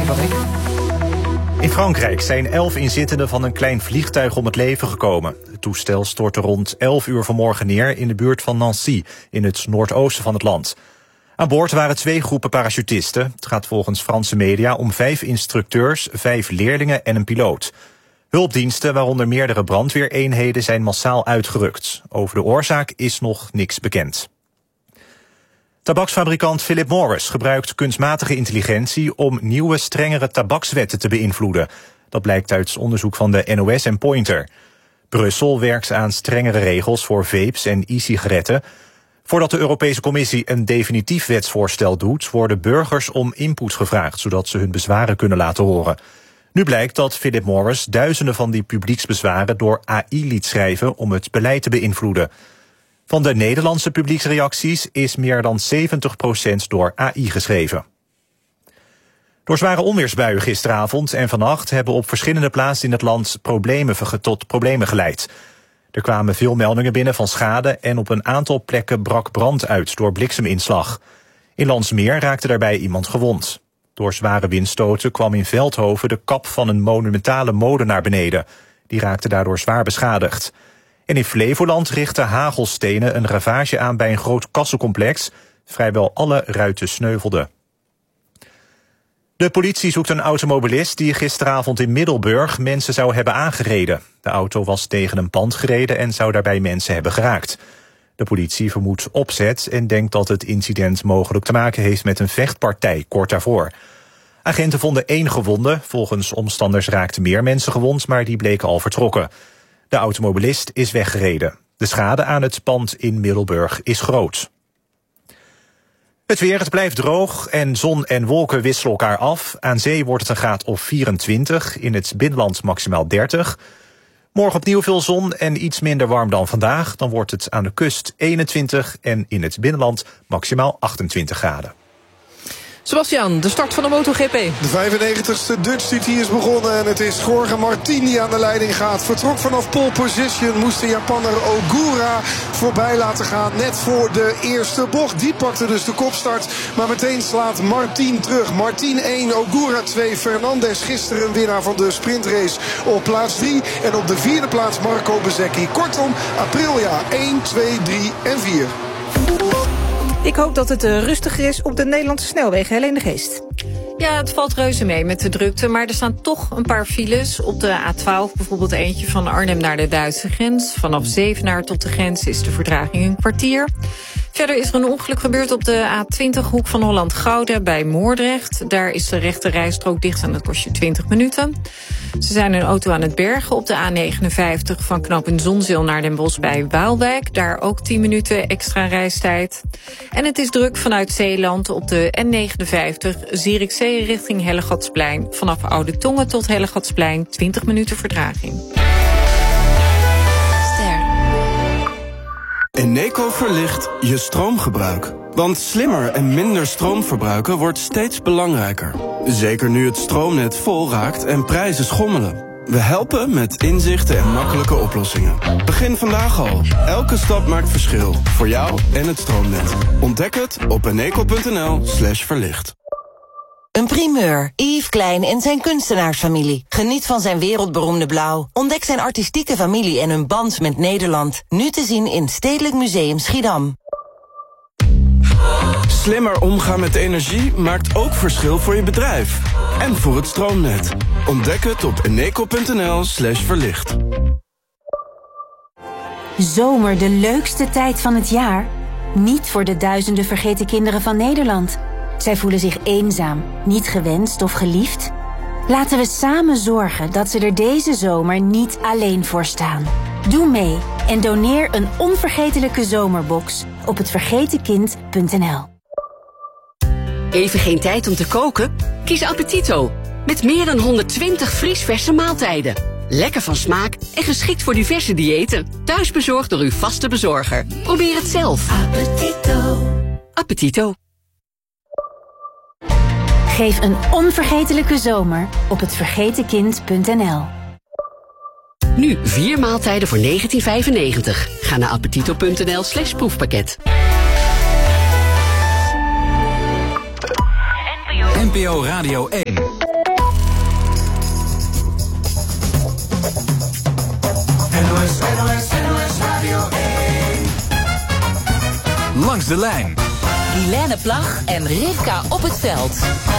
informatie van ik. In Frankrijk zijn 11 inzittenden van een klein vliegtuig om het leven gekomen. Het toestel stortte rond 11 uur vanmorgen neer in de buurt van Nancy, in het noordoosten van het land. Aan boord waren 2 groepen parachutisten. Het gaat volgens Franse media om 5 instructeurs, 5 leerlingen en een piloot. Hulpdiensten, waaronder meerdere brandweereenheden, zijn massaal uitgerukt. Over de oorzaak is nog niks bekend. Tabaksfabrikant Philip Morris gebruikt kunstmatige intelligentie om nieuwe, strengere tabakswetten te beïnvloeden. Dat blijkt uit onderzoek van de NOS en Pointer. Brussel werkt aan strengere regels voor vapes en e-sigaretten. Voordat de Europese Commissie een definitief wetsvoorstel doet, worden burgers om input gevraagd, zodat ze hun bezwaren kunnen laten horen. Nu blijkt dat Philip Morris duizenden van die publieksbezwaren door AI liet schrijven om het beleid te beïnvloeden. Van de Nederlandse publieksreacties is meer dan 70% door AI geschreven. Door zware onweersbuien gisteravond en vannacht hebben op verschillende plaatsen in het land tot problemen geleid. Er kwamen veel meldingen binnen van schade en op een aantal plekken brak brand uit door blikseminslag. In Landsmeer raakte daarbij iemand gewond. Door zware windstoten kwam in Veldhoven de kap van een monumentale molen naar beneden. Die raakte daardoor zwaar beschadigd. En in Flevoland richtten hagelstenen een ravage aan bij een groot kassencomplex. Vrijwel alle ruiten sneuvelden. De politie zoekt een automobilist die gisteravond in Middelburg mensen zou hebben aangereden. De auto was tegen een pand gereden en zou daarbij mensen hebben geraakt. De politie vermoedt opzet en denkt dat het incident mogelijk te maken heeft met een vechtpartij kort daarvoor. Agenten vonden 1 gewonde. Volgens omstanders raakten meer mensen gewond, maar die bleken al vertrokken. De automobilist is weggereden. De schade aan het pand in Middelburg is groot. Het weer, het blijft droog en zon en wolken wisselen elkaar af. Aan zee wordt het een graad of 24, in het binnenland maximaal 30. Morgen opnieuw veel zon en iets minder warm dan vandaag. Dan wordt het aan de kust 21 en in het binnenland maximaal 28 graden. Sebastian, de start van de MotoGP. De 95ste Dutch TT is begonnen en het is Jorge Martin die aan de leiding gaat. Vertrok vanaf pole position, moest de Japanner Ogura voorbij laten gaan. Net voor de eerste bocht. Die pakte dus de kopstart, maar meteen slaat Martin terug. Martin 1, Ogura 2, Fernandez gisteren winnaar van de sprintrace op plaats 3. En op de 4e plaats Marco Bezzecchi. Kortom, Aprilia 1, 2, 3 en 4. Ik hoop dat het rustiger is op de Nederlandse snelwegen. Helene de Geest. Ja, het valt reuze mee met de drukte, maar er staan toch een paar files. Op de A12 bijvoorbeeld eentje van Arnhem naar de Duitse grens. Vanaf Zevenaar tot de grens is de vertraging een kwartier. Verder is er een ongeluk gebeurd op de A20 hoek van Holland-Gouda bij Moordrecht. Daar is de rechte rijstrook dicht en dat kost je 20 minuten. Ze zijn een auto aan het bergen op de A59 van knooppunt Zonzeel naar Den Bosch bij Waalwijk. Daar ook 10 minuten extra reistijd. En het is druk vanuit Zeeland op de N59 Zierikzee richting Hellegatsplein. Vanaf Oude Tongen tot Hellegatsplein 20 minuten vertraging. Eneco verlicht je stroomgebruik. Want slimmer en minder stroom verbruiken wordt steeds belangrijker. Zeker nu het stroomnet vol raakt en prijzen schommelen. We helpen met inzichten en makkelijke oplossingen. Begin vandaag al. Elke stap maakt verschil. Voor jou en het stroomnet. Ontdek het op eneco.nl/verlicht. Een primeur. Yves Klein en zijn kunstenaarsfamilie. Geniet van zijn wereldberoemde blauw. Ontdek zijn artistieke familie en hun band met Nederland. Nu te zien in Stedelijk Museum Schiedam. Slimmer omgaan met energie maakt ook verschil voor je bedrijf. En voor het stroomnet. Ontdek het op eneco.nl/verlicht. Zomer, de leukste tijd van het jaar? Niet voor de duizenden vergeten kinderen van Nederland. Zij voelen zich eenzaam, niet gewenst of geliefd. Laten we samen zorgen dat ze er deze zomer niet alleen voor staan. Doe mee en doneer een onvergetelijke zomerbox op hetvergetenkind.nl. Even geen tijd om te koken? Kies Appetito. Met meer dan 120 vriesverse maaltijden. Lekker van smaak en geschikt voor diverse diëten. Thuisbezorgd door uw vaste bezorger. Probeer het zelf. Appetito. Appetito. Geef een onvergetelijke zomer op hetvergetenkind.nl. Nu 4 maaltijden voor €19,95. Ga naar appetito.nl/proefpakket. NPO Radio 1. NOS Radio 1. Langs de lijn. Guilaine Plag en Rivka op het veld.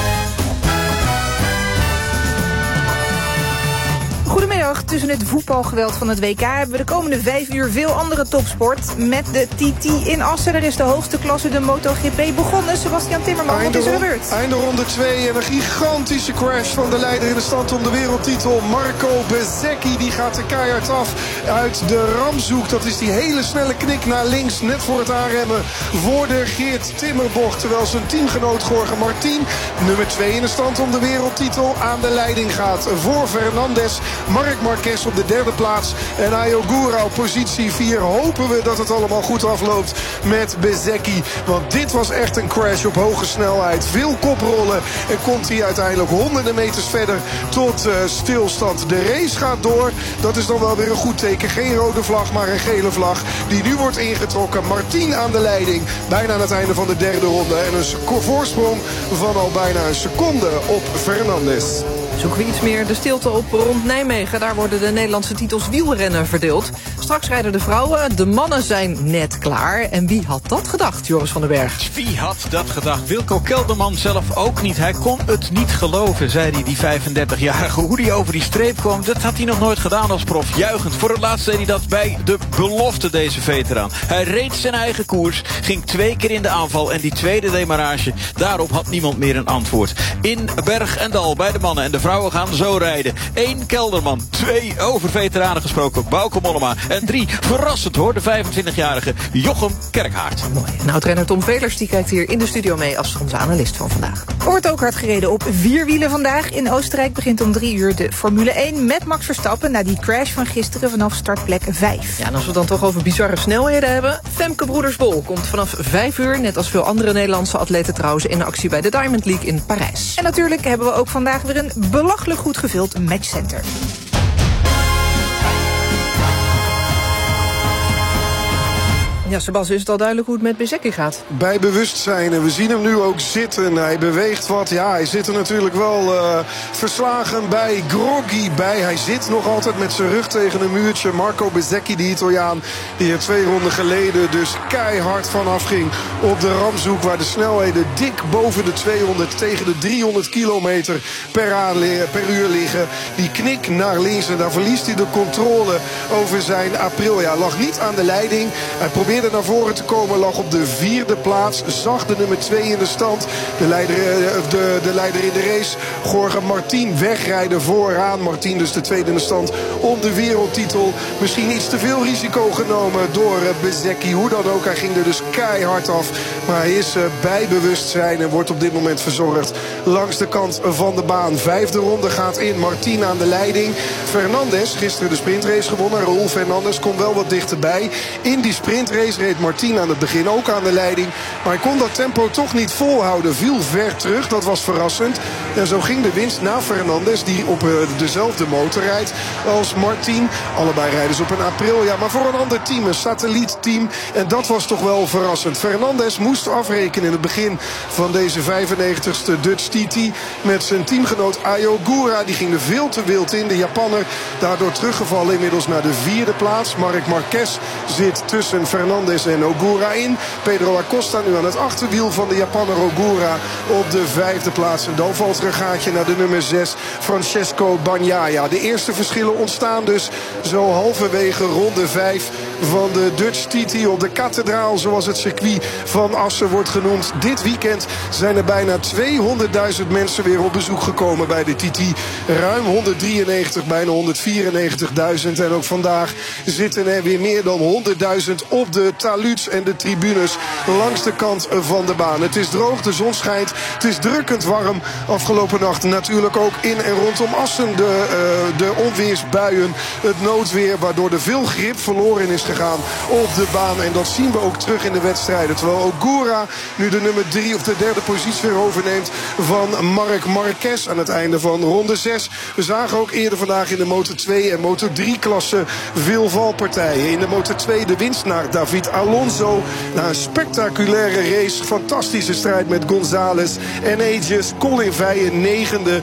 Goedemiddag. Tussen het voetbalgeweld van het WK hebben we de komende 5 uur veel andere topsport. Met de TT in Assen. Er is de hoogste klasse, de MotoGP, begonnen. Sebastian Timmerman, wat is er gebeurd? Einde ronde 2 en een gigantische crash van de leider in de stand om de wereldtitel. Marco Bezzecchi, die gaat er keihard af uit de ramzoek. Dat is die hele snelle knik naar links, net voor het aanremmen voor de Geert Timmerbocht. Terwijl zijn teamgenoot Jorge Martin, nummer 2 in de stand om de wereldtitel, aan de leiding gaat. Voor Fernandes, Marc Marquez op de 3e plaats en Ayogura op positie 4. Hopen we dat het allemaal goed afloopt met Bezzecchi. Want dit was echt een crash op hoge snelheid. Veel koprollen en komt hij uiteindelijk honderden meters verder tot stilstand. De race gaat door. Dat is dan wel weer een goed teken. Geen rode vlag, maar een gele vlag die nu wordt ingetrokken. Martin aan de leiding. Bijna aan het einde van de 3e ronde. En een voorsprong van al bijna een seconde op Fernandes. Zoeken we iets meer de stilte op rond Nijmegen. Daar worden de Nederlandse titels wielrennen verdeeld. Straks rijden de vrouwen. De mannen zijn net klaar. En wie had dat gedacht, Joris van den Berg? Wie had dat gedacht? Wilco Kelderman zelf ook niet. Hij kon het niet geloven, zei hij, die 35-jarige. Hoe hij over die streep kwam, dat had hij nog nooit gedaan als prof. Juichend. Voor het laatst deed hij dat bij de belofte, deze veteraan. Hij reed zijn eigen koers, ging 2 keer in de aanval. En die tweede demarrage, daarop had niemand meer een antwoord. In Berg en Dal, bij de mannen en de vrouwen gaan zo rijden. 1 Kelderman, 2 over veteranen gesproken, Bauke Mollema. En 3, verrassend hoor, de 25-jarige Jochem Kerkhaard. Mooi. Nou, trainer Tom Velers die kijkt hier in de studio mee als onze analist van vandaag. Er wordt ook hard gereden op 4 wielen vandaag. In Oostenrijk begint om 3 uur de Formule 1 met Max Verstappen na die crash van gisteren vanaf startplek 5. Ja, en als we het dan toch over bizarre snelheden hebben. Femke Broedersbol komt vanaf 5 uur, net als veel andere Nederlandse atleten trouwens, in actie bij de Diamond League in Parijs. En natuurlijk hebben we ook vandaag weer een belachelijk goed gevuld matchcenter. Ja, Sebas, is het al duidelijk hoe het met Bezzecchi gaat? Bij bewustzijn. En we zien hem nu ook zitten. Hij beweegt wat. Ja, hij zit er natuurlijk wel verslagen bij. Groggy bij. Hij zit nog altijd met zijn rug tegen een muurtje. Marco Bezzecchi, die Italiaan, die er 2 ronden geleden dus keihard vanaf ging op de ramzoek, waar de snelheden dik boven de 200 tegen de 300 kilometer per uur liggen. Die knik naar links en daar verliest hij de controle over zijn Aprilia. Lag niet aan de leiding. Hij probeerde naar voren te komen, lag op de 4e plaats. Zag de nummer 2 in de stand. De leider in de race, Jorge Martin, wegrijden vooraan. Martin dus de 2e in de stand om de wereldtitel. Misschien iets te veel risico genomen door Bezzecchi. Hoe dan ook, hij ging er dus keihard af. Maar hij is bij bewustzijn en wordt op dit moment verzorgd langs de kant van de baan. 5e ronde gaat in. Martin aan de leiding. Fernandes, gisteren de sprintrace gewonnen. Raúl Fernandes komt wel wat dichterbij. In die sprintrace reed Martin aan het begin ook aan de leiding. Maar hij kon dat tempo toch niet volhouden. Viel ver terug, dat was verrassend. En zo ging de winst naar Fernandes, die op dezelfde motor rijdt als Martin. Allebei rijden ze op een Aprilia, maar voor een ander team, een satellietteam. En dat was toch wel verrassend. Fernandes moest afrekenen in het begin van deze 95ste Dutch TT met zijn teamgenoot Ayogura. Die ging er veel te wild in, de Japanner. Daardoor teruggevallen inmiddels naar de 4e plaats. Marc Marquez zit tussen Fernandes en Ogura in. Pedro Acosta nu aan het achterwiel van de Japanner Ogura op de 5e plaats. En dan valt er een gaatje naar de nummer 6, Francesco Bagnaia. De eerste verschillen ontstaan dus zo halverwege ronde 5 van de Dutch TT op de kathedraal, zoals het circuit van Assen wordt genoemd. Dit weekend zijn er bijna 200.000 mensen weer op bezoek gekomen bij de TT. Ruim 193, bijna 194.000. En ook vandaag zitten er weer meer dan 100.000 op de taluds en de tribunes langs de kant van de baan. Het is droog, de zon schijnt. Het is drukkend warm. Afgelopen nacht natuurlijk ook in en rondom Assen de onweersbuien. Het noodweer waardoor er veel grip verloren is gegaan op de baan. En dat zien we ook terug in de wedstrijden. Terwijl Ogura nu de nummer 3 of de 3e positie weer overneemt van Marc Marquez aan het einde van ronde 6. We zagen ook eerder vandaag in de Moto 2 en Moto 3 klasse veel valpartijen. In de Moto 2 de winst naar David Alonso. Na een spectaculaire race. Fantastische strijd met González en Aegis. Colin Veije 9e.